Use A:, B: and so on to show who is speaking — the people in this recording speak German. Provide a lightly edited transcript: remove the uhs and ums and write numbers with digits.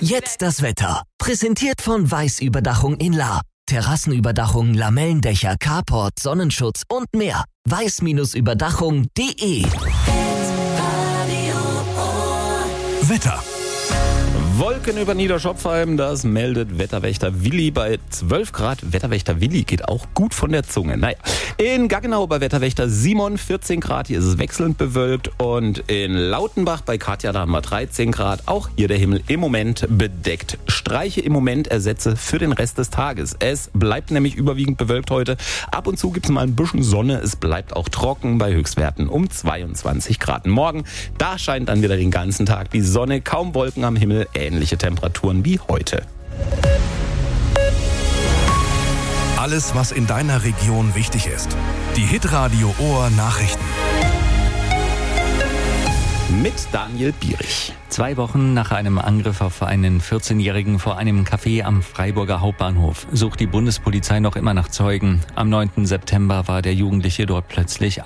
A: Jetzt das Wetter. Präsentiert von Weiß-Überdachung in Lahr. Terrassenüberdachung, Lamellendächer, Carport, Sonnenschutz und mehr. weiß-überdachung.de.
B: Wetter.
C: Wolken über Niederschopfheim, das meldet Wetterwächter Willi bei 12 Grad. Wetterwächter Willi geht auch gut von der Zunge. Naja, in Gaggenau bei Wetterwächter Simon 14 Grad, hier ist es wechselnd bewölkt. Und in Lautenbach bei Katja, da haben wir 13 Grad. Auch hier der Himmel im Moment bedeckt. Streiche im Moment Ersätze für den Rest des Tages. Es bleibt nämlich überwiegend bewölkt heute. Ab und zu gibt es mal ein bisschen Sonne. Es bleibt auch trocken bei Höchstwerten um 22 Grad. Morgen, da scheint dann wieder den ganzen Tag die Sonne. Kaum Wolken am Himmel, ähnliche Temperaturen wie heute.
B: Alles, was in deiner Region wichtig ist. Die Hitradio Ohr Nachrichten.
C: Mit Daniel Bierich.
D: 2 Wochen nach einem Angriff auf einen 14-Jährigen vor einem Café am Freiburger Hauptbahnhof sucht die Bundespolizei noch immer nach Zeugen. Am 9. September war der Jugendliche dort plötzlich